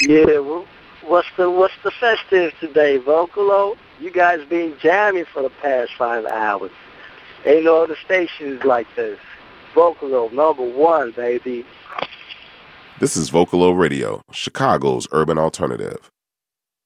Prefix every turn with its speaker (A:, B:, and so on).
A: Yeah, well, what's the festive today, Vocalo? You guys been jamming for the past 5 hours. Ain't no other stations like this. Vocalo, #1, baby.
B: This is Vocalo Radio, Chicago's urban alternative.